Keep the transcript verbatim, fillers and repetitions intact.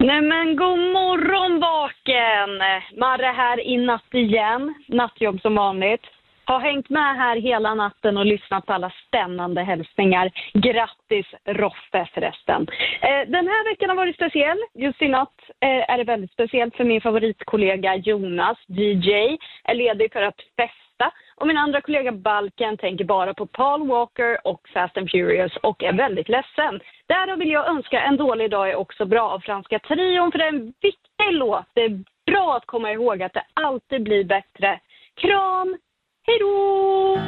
Nej men god morgon Vaken! Marre här i natt igen. Nattjobb som vanligt. Har hängt med här hela natten och lyssnat på alla spännande hälsningar. Grattis Roffe förresten. Eh, den här veckan har varit speciell. Just i natt eh, är det väldigt speciellt för min favoritkollega Jonas, D J, är ledig för att festa. Och min andra kollega Balken tänker bara på Paul Walker och Fast and Furious och är väldigt ledsen. Därför vill jag önska En dålig dag är också bra av Franska Trion, för det är en viktig låt. Det är bra att komma ihåg att det alltid blir bättre. Kram! Hej då!